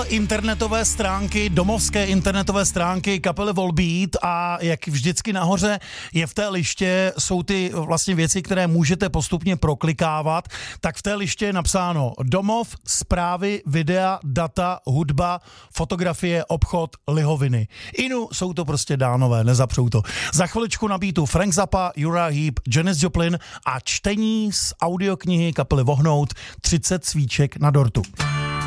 Internetové stránky, domovské internetové stránky kapely Volbeat a jak vždycky nahoře je v té liště, jsou ty vlastně věci, které můžete postupně proklikávat, tak v té liště je napsáno domov, zprávy, videa, data, hudba, fotografie, obchod, lihoviny. Inu jsou to prostě dánové, nezapřou to. Za chviličku na beatu Frank Zappa, Uriah Heep, Janis Joplin a čtení z audioknihy kapely Vohnout 30 svíček na dortu.